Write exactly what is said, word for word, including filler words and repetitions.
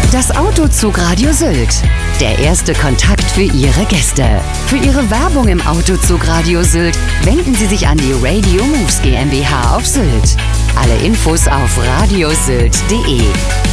Das Autozugradio Sylt. Der erste Kontakt für Ihre Gäste. Für Ihre Werbung im Autozugradio Sylt wenden Sie sich an die Radio Moves GmbH auf Sylt. Alle Infos auf radiosylt punkt de.